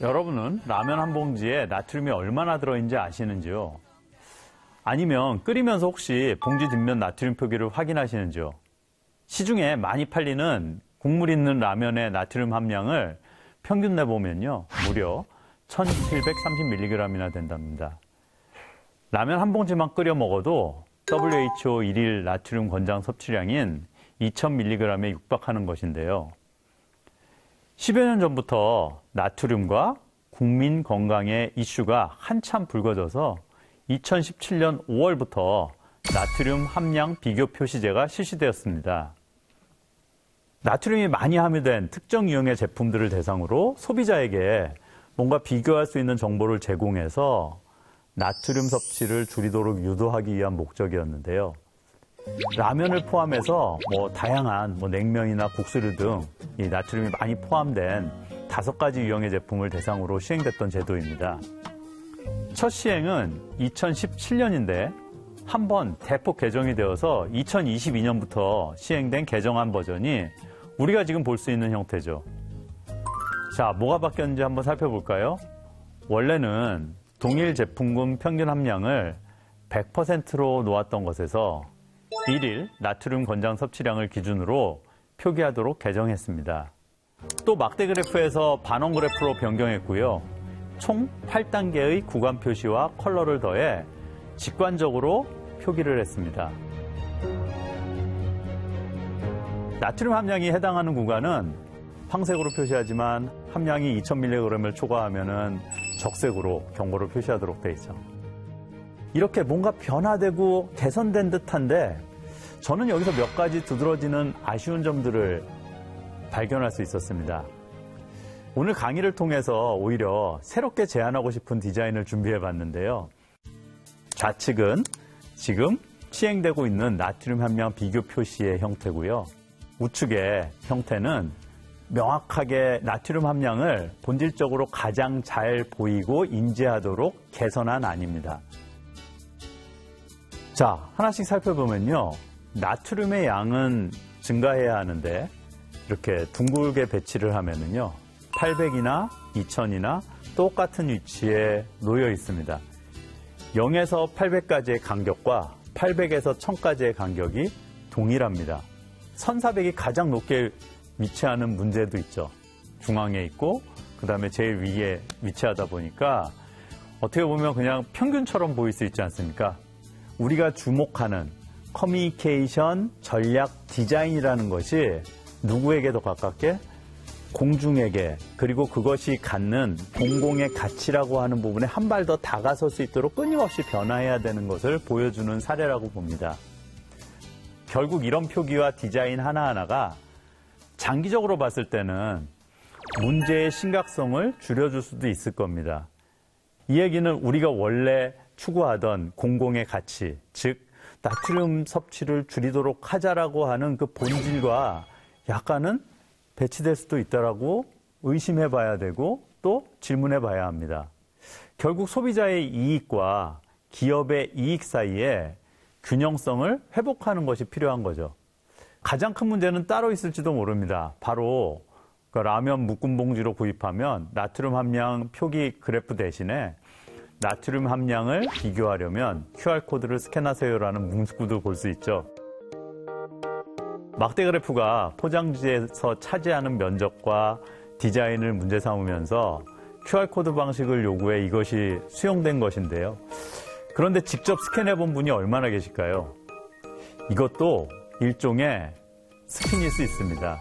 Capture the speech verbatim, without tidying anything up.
여러분은 라면 한 봉지에 나트륨이 얼마나 들어있는지 아시는지요? 아니면 끓이면서 혹시 봉지 뒷면 나트륨 표기를 확인하시는지요? 시중에 많이 팔리는 국물 있는 라면의 나트륨 함량을 평균 내보면요, 무려 천칠백삼십 밀리그램이나 된답니다. 라면 한 봉지만 끓여 먹어도 더블유에이치오 일일 나트륨 권장 섭취량인 이천 밀리그램에 육박하는 것인데요. 십여 년 전부터 나트륨과 국민 건강의 이슈가 한참 불거져서 이천십칠 년 오월부터 나트륨 함량 비교 표시제가 실시되었습니다. 나트륨이 많이 함유된 특정 유형의 제품들을 대상으로 소비자에게 뭔가 비교할 수 있는 정보를 제공해서 나트륨 섭취를 줄이도록 유도하기 위한 목적이었는데요. 라면을 포함해서 뭐 다양한 뭐 냉면이나 국수류 등 이 나트륨이 많이 포함된 다섯 가지 유형의 제품을 대상으로 시행됐던 제도입니다. 첫 시행은 이천십칠 년인데 한 번 대폭 개정이 되어서 이천이십이 년부터 시행된 개정안 버전이 우리가 지금 볼 수 있는 형태죠. 자, 뭐가 바뀌었는지 한번 살펴볼까요? 원래는 동일 제품군 평균 함량을 백 퍼센트로 놓았던 것에서 일일 나트륨 권장 섭취량을 기준으로 표기하도록 개정했습니다. 또 막대 그래프에서 반원 그래프로 변경했고요. 총 팔 단계의 구간 표시와 컬러를 더해 직관적으로 표기를 했습니다. 나트륨 함량이 해당하는 구간은 황색으로 표시하지만 함량이 이천 밀리그램을 초과하면 적색으로 경고를 표시하도록 되어 있죠. 이렇게 뭔가 변화되고 개선된 듯한데 저는 여기서 몇 가지 두드러지는 아쉬운 점들을 발견할 수 있었습니다. 오늘 강의를 통해서 오히려 새롭게 제안하고 싶은 디자인을 준비해 봤는데요. 좌측은 지금 시행되고 있는 나트륨 함량 비교 표시의 형태고요. 우측의 형태는 명확하게 나트륨 함량을 본질적으로 가장 잘 보이고 인지하도록 개선한 안입니다. 자, 하나씩 살펴보면요. 나트륨의 양은 증가해야 하는데 이렇게 둥글게 배치를 하면은요. 팔백이나 이천이나 똑같은 위치에 놓여 있습니다. 영에서 팔백까지의 간격과 팔백에서 천까지의 간격이 동일합니다. 천사백이 가장 높게 위치하는 문제도 있죠. 중앙에 있고 그 다음에 제일 위에 위치하다 보니까 어떻게 보면 그냥 평균처럼 보일 수 있지 않습니까? 우리가 주목하는 커뮤니케이션 전략 디자인이라는 것이 누구에게 더 가깝게? 공중에게, 그리고 그것이 갖는 공공의 가치라고 하는 부분에 한 발 더 다가설 수 있도록 끊임없이 변화해야 되는 것을 보여주는 사례라고 봅니다. 결국 이런 표기와 디자인 하나하나가 장기적으로 봤을 때는 문제의 심각성을 줄여줄 수도 있을 겁니다. 이 얘기는 우리가 원래 추구하던 공공의 가치, 즉 나트륨 섭취를 줄이도록 하자라고 하는 그 본질과 약간은 배치될 수도 있다라고 의심해 봐야 되고 또 질문해 봐야 합니다. 결국 소비자의 이익과 기업의 이익 사이에 균형성을 회복하는 것이 필요한 거죠. 가장 큰 문제는 따로 있을지도 모릅니다. 바로 그 라면 묶음 봉지로 구입하면 나트륨 함량 표기 그래프 대신에 나트륨 함량을 비교하려면 큐알코드를 스캔하세요라는 문구도 볼 수 있죠. 막대 그래프가 포장지에서 차지하는 면적과 디자인을 문제 삼으면서 큐알코드 방식을 요구해 이것이 수용된 것인데요. 그런데 직접 스캔해 본 분이 얼마나 계실까요? 이것도 일종의 스핀일 수 있습니다.